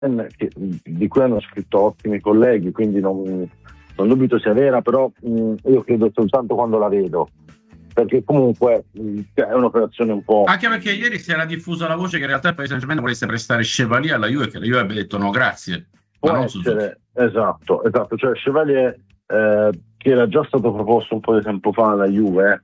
di cui hanno scritto ottimi colleghi, quindi non dubito sia vera, però io credo soltanto quando la vedo, perché comunque è un'operazione un po'... Anche perché ieri si era diffusa la voce che in realtà il Paris Saint-Germain volesse prestare Chevalier alla Juve, che la Juve avrebbe detto no grazie, ma Può non Suzuki. essere, esatto, cioè Chevalier, che era già stato proposto un po' di tempo fa alla Juve,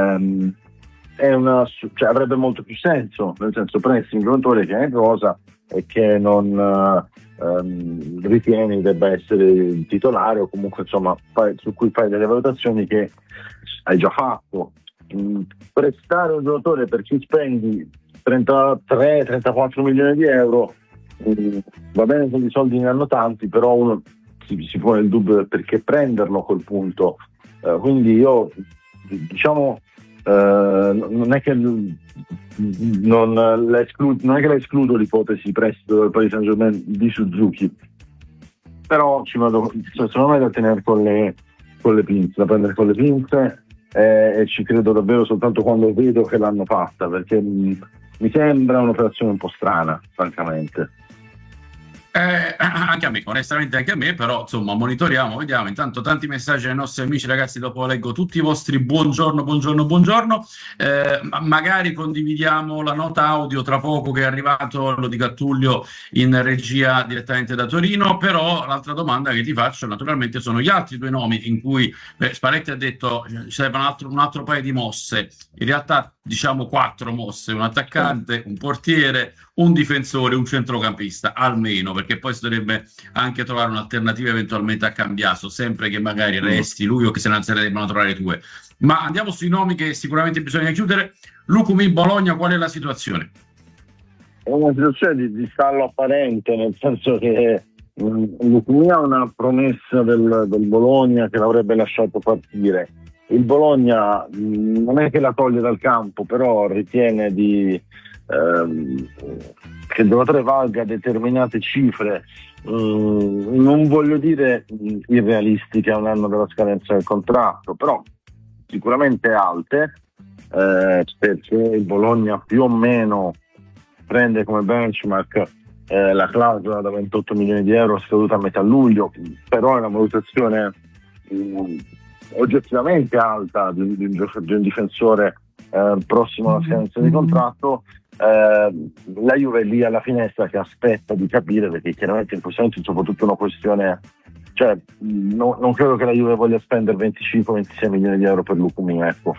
cioè avrebbe molto più senso, nel senso presti un giocatore che è in rosa e che non ritieni debba essere il titolare, o comunque insomma su cui fai delle valutazioni che hai già fatto. Prestare un giocatore per cui spendi 33-34 milioni di euro, va bene che i soldi ne hanno tanti, però uno si pone il dubbio del perché prenderlo a quel punto. Quindi io diciamo non è che non la escludo l'ipotesi prestito del Paris Saint-Germain di Suzuki, però secondo me è da tenere con le pinze, da prendere con le pinze, e ci credo davvero soltanto quando vedo che l'hanno fatta, perché mi sembra un'operazione un po' strana, francamente. Anche a me, onestamente anche a me, però insomma monitoriamo, vediamo. Intanto tanti messaggi ai nostri amici, ragazzi, dopo leggo tutti i vostri buongiorno. Magari condividiamo la nota audio tra poco che è arrivato, lo dico a Tullio in regia direttamente da Torino, però l'altra domanda che ti faccio naturalmente sono gli altri due nomi in cui Spalletti ha detto ci serve un altro paio di mosse, in realtà diciamo 4 mosse, un attaccante, un portiere, un difensore, un centrocampista, almeno, perché poi si dovrebbe anche trovare un'alternativa eventualmente a Cambiaso, sempre che magari resti lui o che se ne debbano trovare due. Ma andiamo sui nomi che sicuramente bisogna chiudere. Lucumi, Bologna, qual è la situazione? È una situazione di stallo apparente, nel senso che Lucumi ha una promessa del Bologna che l'avrebbe lasciato partire. Il Bologna non è che la toglie dal campo, però ritiene che il giocatore valga determinate cifre, non voglio dire irrealistiche a un anno dalla scadenza del contratto, però sicuramente alte, perché il Bologna più o meno prende come benchmark la clausola da 28 milioni di euro scaduta a metà luglio, però è una valutazione oggettivamente alta di un difensore prossimo alla scadenza di contratto. La Juve è lì alla finestra che aspetta di capire, perché chiaramente in questo momento è soprattutto una questione, cioè non credo che la Juve voglia spendere 25-26 milioni di euro per Lucumi, ecco.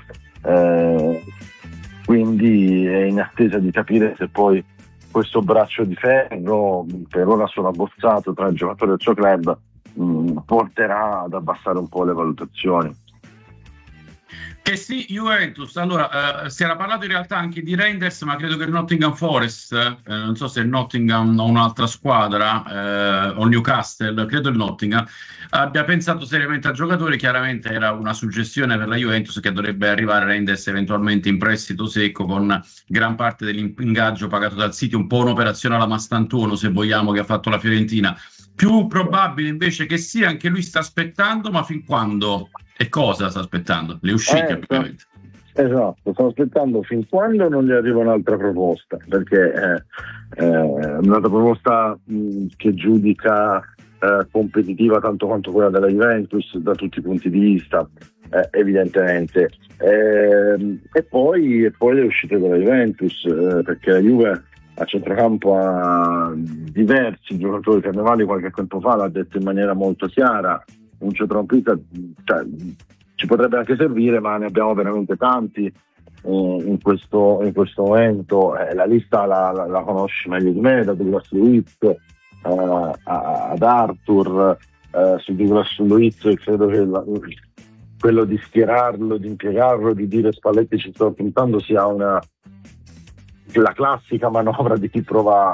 Quindi è in attesa di capire se poi questo braccio di ferro, per ora sono abbozzato tra il giocatore e il suo club, porterà ad abbassare un po' le valutazioni. Che sì, Juventus. Allora, si era parlato in realtà anche di Reinders, ma credo che il Nottingham Forest, non so se il Nottingham o un'altra squadra, o Newcastle, credo il Nottingham, abbia pensato seriamente al giocatore. Chiaramente era una suggestione per la Juventus che dovrebbe arrivare Reinders eventualmente in prestito secco con gran parte dell'ingaggio pagato dal City, un po' un'operazione alla Mastantuono, se vogliamo, che ha fatto la Fiorentina. Più probabile invece che sia, anche lui sta aspettando, ma fin quando e cosa sta aspettando? Le uscite, ovviamente. Esatto, sto aspettando fin quando non gli arriva un'altra proposta, perché un'altra proposta che giudica competitiva tanto quanto quella della Juventus da tutti i punti di vista, evidentemente. E poi le uscite della Juventus, perché la Juve a centrocampo ha diversi giocatori carnevali, qualche tempo fa l'ha detto in maniera molto chiara, un centrocampista ci potrebbe anche servire, ma ne abbiamo veramente tanti in questo momento. La lista la conosci meglio di me, da Douglas Luiz ad Arthur. Su Douglas Luiz credo che quello di schierarlo, di impiegarlo, di dire Spalletti ci sto puntando sia la classica manovra di chi prova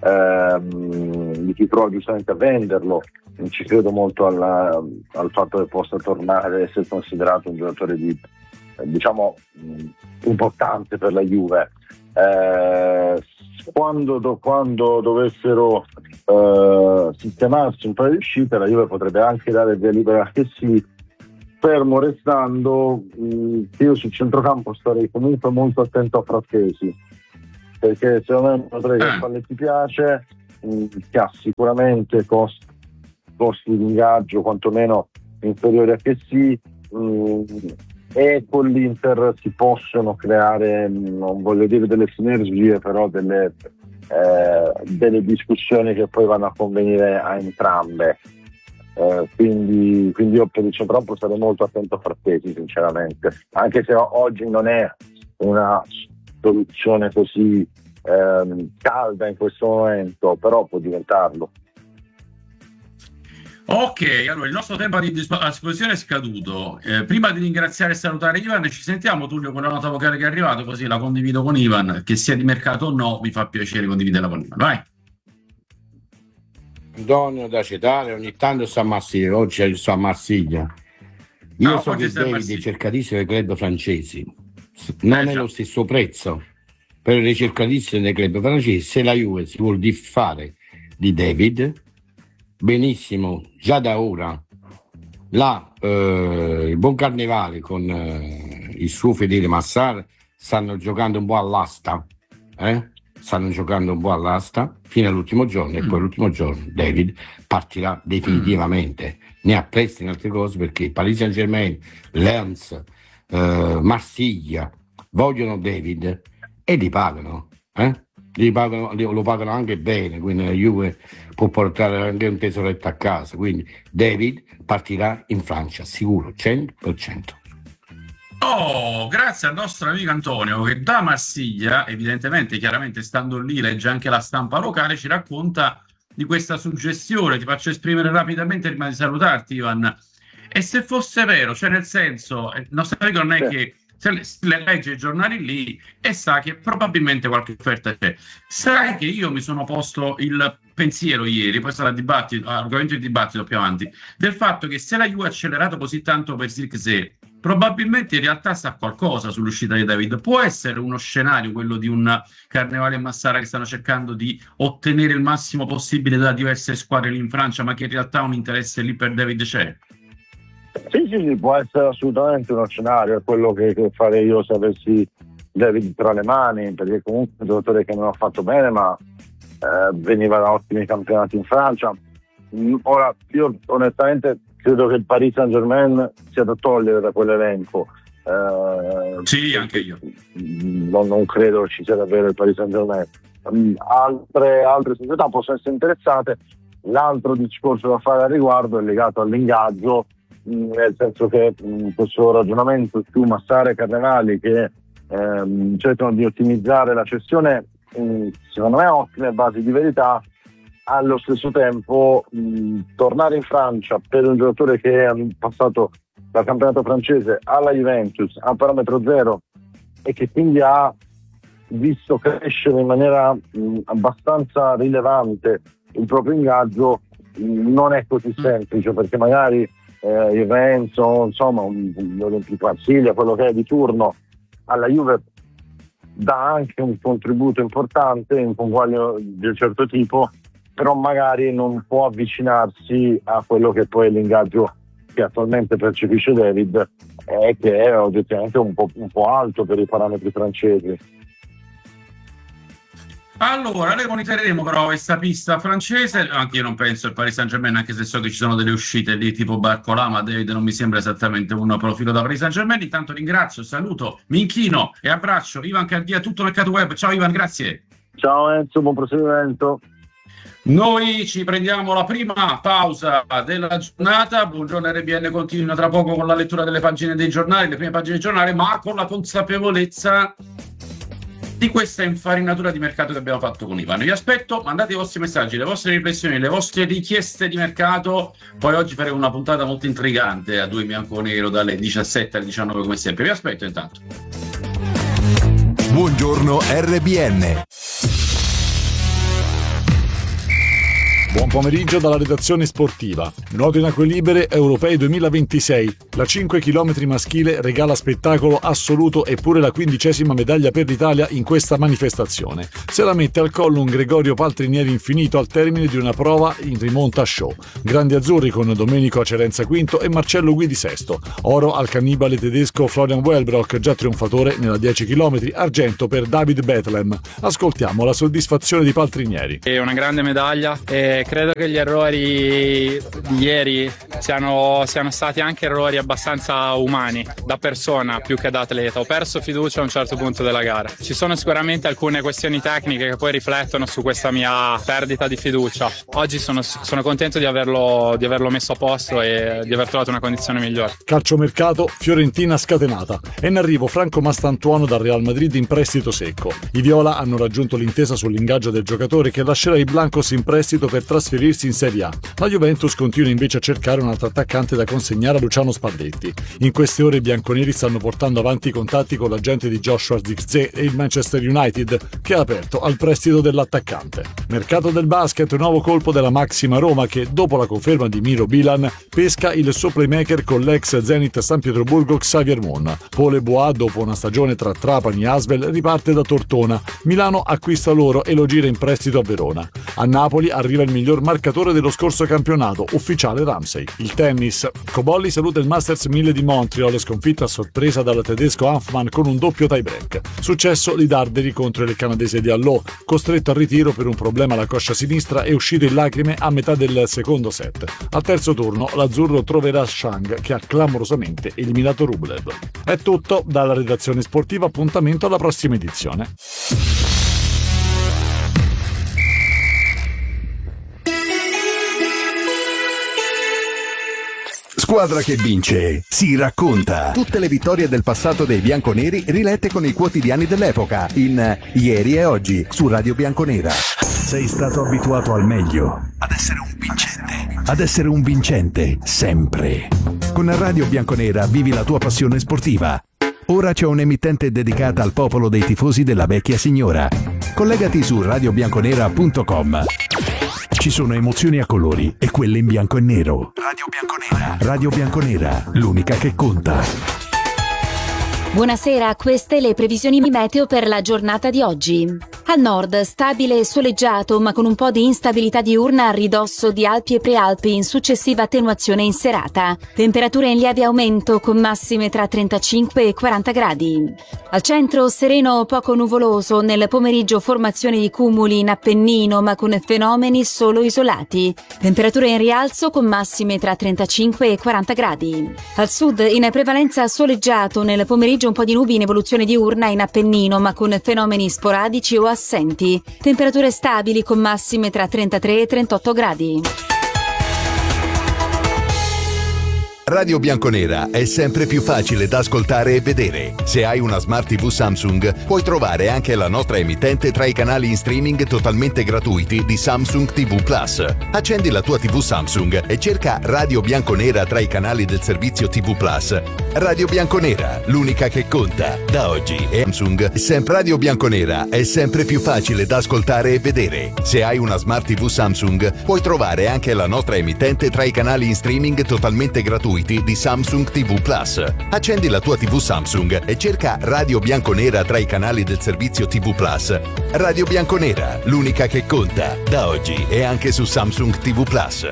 giustamente a venderlo. Non ci credo molto al fatto che possa tornare a essere considerato un giocatore importante per la Juve. Quando dovessero sistemarsi un paio di uscite, la Juve potrebbe anche dare via libera che sì, fermo restando che io sul centrocampo starei comunque molto attento a Frattesi, perché secondo me è un giocatore che a Spalletti piace, che ha sicuramente costi di ingaggio quantomeno inferiori a che sì, e con l'Inter si possono creare, non voglio dire delle sinergie, però delle discussioni che poi vanno a convenire a entrambe. Quindi io per il centrocampo sarei molto attento a Frattesi, sinceramente, anche se oggi non è una soluzione così calda in questo momento, però può diventarlo. Ok, allora il nostro tempo a disposizione è scaduto. Prima di ringraziare e salutare Ivan, ci sentiamo Tullio con la nota vocale che è arrivata, così la condivido con Ivan, che sia di mercato o no, mi fa piacere condividerla con Ivan. Vai. Antonio da Cetare, ogni tanto sta a Marsiglia, oggi sto a Marsiglia. Io so che David è cercatissimo dei club francesi, non è lo stesso prezzo per le cercatissime dei club francesi. Se la Juve si vuol diffare di David, benissimo, già da ora il buon Carnevale con il suo fedele Massar stanno giocando un po' all'asta, stanno giocando un po' all'asta fino all'ultimo giorno, e poi l'ultimo giorno David partirà definitivamente. Ne ha preste in altre cose, perché Paris Saint-Germain, Lens, Marsiglia vogliono David e li pagano, lo pagano anche bene, quindi la Juve può portare anche un tesoretto a casa. Quindi David partirà in Francia sicuro, 100%. Oh, grazie al nostro amico Antonio, che da Marsiglia, evidentemente, chiaramente stando lì, legge anche la stampa locale, ci racconta di questa suggestione. Ti faccio esprimere rapidamente prima di salutarti, Ivan. E se fosse vero, cioè nel senso, il nostro amico non è che le legge i giornali lì e sa che probabilmente qualche offerta c'è. Sai che io mi sono posto il pensiero ieri, poi sarà argomento di dibattito più avanti, del fatto che se la Juve ha accelerato così tanto per Zirkzee, probabilmente in realtà sa qualcosa sull'uscita di David. Può essere uno scenario quello di un Carnevale e Massara che stanno cercando di ottenere il massimo possibile da diverse squadre lì in Francia, ma che in realtà un interesse lì per David c'è? Sì, può essere assolutamente uno scenario, è quello che farei io se avessi David tra le mani, perché comunque è un giocatore che non ha fatto bene, ma veniva da ottimi campionati in Francia. Ora, io onestamente credo che il Paris Saint-Germain sia da togliere da quell'elenco. Sì, anche io. Non credo ci sia davvero il Paris Saint-Germain. Altre società possono essere interessate. L'altro discorso da fare al riguardo è legato all'ingaggio, nel senso che questo ragionamento su Massara e Carnevali che cercano di ottimizzare la cessione, secondo me ha ottime basi di verità. Allo stesso tempo tornare in Francia per un giocatore che ha passato dal campionato francese alla Juventus a parametro zero e che quindi ha visto crescere in maniera abbastanza rilevante il proprio ingaggio, non è così semplice, perché magari il Renzo, insomma l'Olympique Marsiglia, quello che è di turno alla Juve, dà anche un contributo importante in conguaglio di un certo tipo, però magari non può avvicinarsi a quello che poi è l'ingaggio che attualmente percepisce David, che è oggettivamente un po' alto per i parametri francesi. Allora, noi monitoreremo però questa pista francese. Anche io non penso al Paris Saint-Germain, anche se so che ci sono delle uscite lì tipo Barcola, ma David non mi sembra esattamente un profilo da Paris Saint-Germain. Intanto ringrazio, saluto, mi inchino e abbraccio Ivan Cardia, tutto Mercato Web. Ciao Ivan, grazie. Ciao Enzo, buon proseguimento. Noi ci prendiamo la prima pausa della giornata. Buongiorno RBN continua tra poco con la lettura delle pagine dei giornali, le prime pagine dei giornali, ma con la consapevolezza di questa infarinatura di mercato che abbiamo fatto con Ivan. Vi aspetto, mandate i vostri messaggi, le vostre riflessioni, le vostre richieste di mercato. Poi oggi faremo una puntata molto intrigante a due in bianco nero dalle 17 alle 19 come sempre. Vi aspetto intanto. Buongiorno RBN. Buon pomeriggio dalla redazione sportiva. Nuoto in acque libere Europei 2026. La 5 km maschile regala spettacolo assoluto e pure la 15ª medaglia per l'Italia in questa manifestazione. Se la mette al collo un Gregorio Paltrinieri infinito al termine di una prova in rimonta show. Grandi azzurri con Domenico Acerenza quinto e Marcello Guidi sesto. Oro al cannibale tedesco Florian Wellbrock, già trionfatore nella 10 km. Argento per David Bethlehem. Ascoltiamo la soddisfazione di Paltrinieri. È una grande medaglia e credo che gli errori di ieri siano stati anche errori abbastanza umani, da persona più che da atleta. Ho perso fiducia a un certo punto della gara. Ci sono sicuramente alcune questioni tecniche che poi riflettono su questa mia perdita di fiducia. Oggi sono contento di averlo messo a posto e di aver trovato una condizione migliore. Calciomercato, Fiorentina scatenata. È in arrivo Franco Mastantuono dal Real Madrid in prestito secco. I viola hanno raggiunto l'intesa sull'ingaggio del giocatore che lascerà i blancos in prestito per trasferirsi in Serie A. La Juventus continua invece a cercare un altro attaccante da consegnare a Luciano Spalletti. In queste ore i bianconeri stanno portando avanti i contatti con l'agente di Joshua Zirkzee e il Manchester United, che ha aperto al prestito dell'attaccante. Mercato del basket, nuovo colpo della Maxima Roma che, dopo la conferma di Miro Bilan, pesca il suo playmaker con l'ex Zenit San Pietroburgo Xavier Mon. Pole Bois, dopo una stagione tra Trapani e Asvel, riparte da Tortona. Milano acquista l'oro e lo gira in prestito a Verona. A Napoli arriva il miglior marcatore dello scorso campionato, ufficiale Ramsey. Il tennis. Cobolli saluta il Masters 1000 di Montreal, sconfitta a sorpresa dal tedesco Hanfmann con un doppio tie-break. Successo di Darderi contro il canadese di Allò, costretto al ritiro per un problema alla coscia sinistra e uscito in lacrime a metà del secondo set. Al terzo turno l'azzurro troverà Shang, che ha clamorosamente eliminato Rublev. È tutto dalla redazione sportiva, appuntamento alla prossima edizione. Squadra che vince si racconta. Tutte le vittorie del passato dei bianconeri rilette con i quotidiani dell'epoca in Ieri e Oggi su Radio Bianconera. Sei stato abituato al meglio, ad essere un vincente. Ad essere un vincente sempre. Con Radio Bianconera vivi la tua passione sportiva. Ora c'è un'emittente dedicata al popolo dei tifosi della vecchia signora. Collegati su radiobianconera.com. Ci sono emozioni a colori e quelle in bianco e nero. Radio Bianconera. Radio Bianconera, l'unica che conta. Buonasera, queste le previsioni meteo per la giornata di oggi. Al nord, stabile e soleggiato, ma con un po' di instabilità diurna a ridosso di Alpi e Prealpi in successiva attenuazione in serata. Temperature in lieve aumento con massime tra 35 e 40 gradi. Al centro, sereno o poco nuvoloso, nel pomeriggio formazione di cumuli in Appennino, ma con fenomeni solo isolati. Temperature in rialzo con massime tra 35 e 40 gradi. Al sud, in prevalenza soleggiato, nel pomeriggio un po' di nubi in evoluzione diurna in Appennino, ma con fenomeni sporadici o assenti. Temperature stabili con massime tra 33 e 38 gradi. Radio Bianconera è sempre più facile da ascoltare e vedere. Se hai una Smart TV Samsung, puoi trovare anche la nostra emittente tra i canali in streaming totalmente gratuiti di Samsung TV Plus. Accendi la tua TV Samsung e cerca Radio Bianconera tra i canali del servizio TV Plus. Radio Bianconera, l'unica che conta. Da oggi Samsung, sempre Radio Bianconera è sempre più facile da ascoltare e vedere. Se hai una Smart TV Samsung, puoi trovare anche la nostra emittente tra i canali in streaming totalmente gratuiti di Samsung TV Plus. Accendi la tua TV Samsung e cerca Radio Bianconera tra i canali del servizio TV Plus. Radio Bianconera, l'unica che conta. Da oggi è anche su Samsung TV Plus.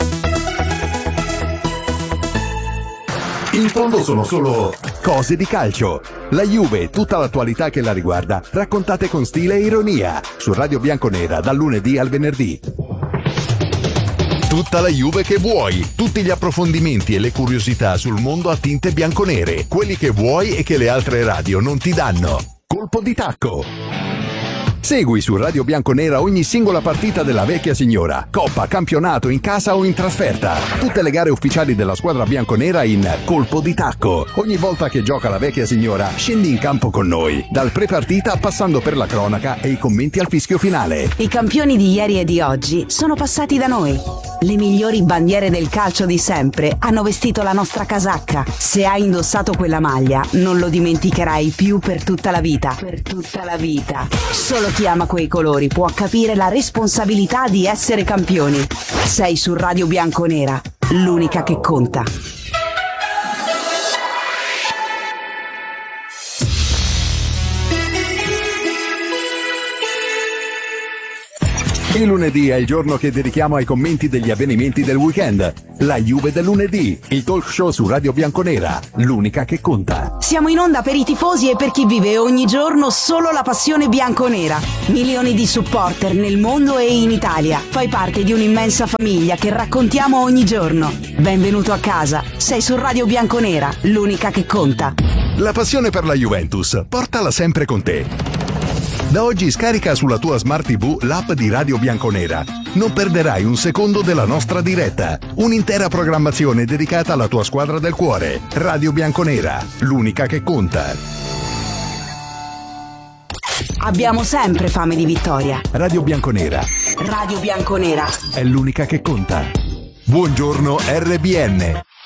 In fondo sono solo cose di calcio. La Juve e tutta l'attualità che la riguarda, raccontate con stile e ironia, su Radio Bianconera dal lunedì al venerdì. Tutta la Juve che vuoi, tutti gli approfondimenti e le curiosità sul mondo a tinte bianconere, quelli che vuoi e che le altre radio non ti danno. Colpo di tacco. Segui su Radio Bianconera ogni singola partita della vecchia signora, coppa, campionato, in casa o in trasferta. Tutte le gare ufficiali della squadra bianconera in Colpo di Tacco. Ogni volta che gioca la vecchia signora, scendi in campo con noi, dal pre-partita passando per la cronaca e i commenti al fischio finale. I campioni di ieri e di oggi sono passati da noi. Le migliori bandiere del calcio di sempre hanno vestito la nostra casacca. Se hai indossato quella maglia, non lo dimenticherai più per tutta la vita. Per tutta la vita. Solo chi ama quei colori può capire la responsabilità di essere campioni. Sei su Radio Bianconera. l'unica che conta. Il lunedì è il giorno che dedichiamo ai commenti degli avvenimenti del weekend. La Juve del lunedì, il talk show su Radio Bianconera, l'unica che conta. Siamo in onda per i tifosi e per chi vive ogni giorno solo la passione bianconera. Milioni di supporter nel mondo e in Italia. Fai parte di un'immensa famiglia che raccontiamo ogni giorno. Benvenuto a casa, sei su Radio Bianconera, l'unica che conta. La passione per la Juventus, portala sempre con te. Da oggi scarica sulla tua Smart TV l'app di Radio Bianconera. Non perderai un secondo della nostra diretta. Un'intera programmazione dedicata alla tua squadra del cuore. Radio Bianconera, l'unica che conta. Abbiamo sempre fame di vittoria. Radio Bianconera. Radio Bianconera È l'unica che conta. Buongiorno RBN.